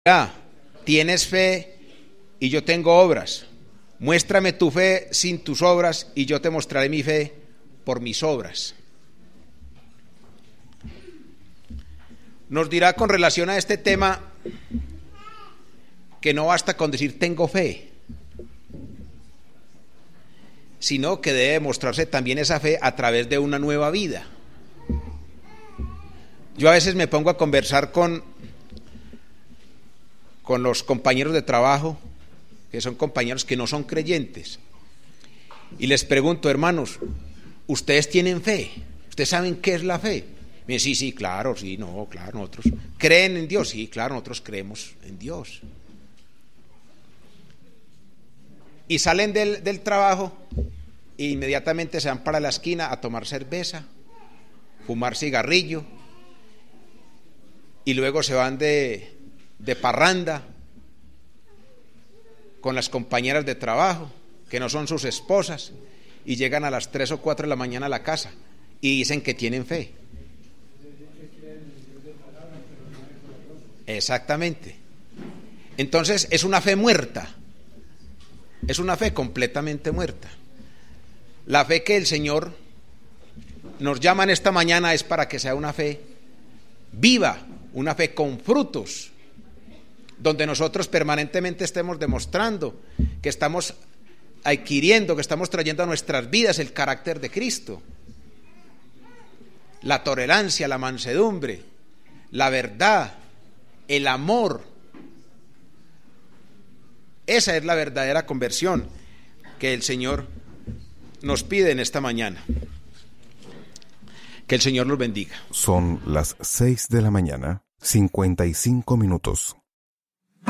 Ah, tienes fe y yo tengo obras. Muéstrame tu fe sin tus obras y yo te mostraré mi fe por mis obras. Nos dirá con relación a este tema que no basta con decir tengo fe, sino que debe mostrarse también esa fe a través de una nueva vida. Yo a veces me pongo a conversar con los compañeros de trabajo, que son compañeros que no son creyentes, y les pregunto: hermanos, ¿ustedes tienen fe? ¿Ustedes saben qué es la fe? Me dicen: sí, claro, sí, no, claro, nosotros creen en Dios, sí, claro, nosotros creemos en Dios. Y salen del trabajo e inmediatamente se van para la esquina a tomar cerveza, fumar cigarrillo, y luego se van de parranda con las compañeras de trabajo, que no son sus esposas, y llegan a las 3 o 4 de la mañana a la casa y dicen que tienen fe. Exactamente. Entonces es una fe muerta, es una fe completamente muerta. La fe que el Señor nos llama en esta mañana es para que sea una fe viva, una fe con frutos, donde nosotros permanentemente estemos demostrando que estamos adquiriendo, que estamos trayendo a nuestras vidas el carácter de Cristo, la tolerancia, la mansedumbre, la verdad, el amor. Esa es la verdadera conversión que el Señor nos pide en esta mañana. Que el Señor nos bendiga. Son las 6 de la mañana, 55 minutos.